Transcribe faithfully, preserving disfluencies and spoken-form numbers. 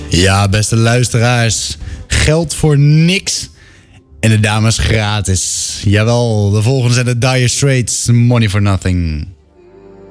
Ja, beste luisteraars. Geld voor niks. En de dames gratis. Jawel, de volgende zijn de Dire Straits. Money for Nothing.